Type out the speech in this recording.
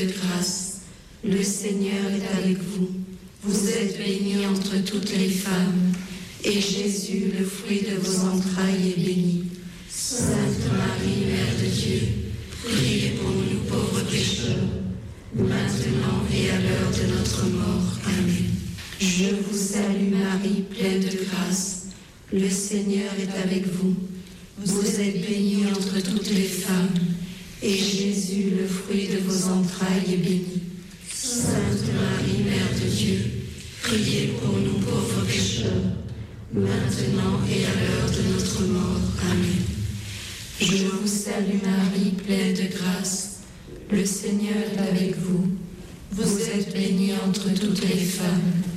de grâce. Le Seigneur est avec vous. Vous êtes bénie entre toutes les femmes, et Jésus, le fruit de vos entrailles, est béni. Sainte Marie, Mère de Dieu, priez pour nous pauvres pécheurs, maintenant et à l'heure de notre mort. Amen. Je vous salue Marie, pleine de grâce. Le Seigneur est avec vous. Vous êtes bénie entre toutes les femmes, et Jésus, le fruit de vos entrailles, est béni. Sainte Marie, Mère de Dieu, priez pour nous pauvres pécheurs, maintenant et à l'heure de notre mort. Amen. Je vous salue Marie, pleine de grâce. Le Seigneur est avec vous. Vous êtes bénie entre toutes les femmes,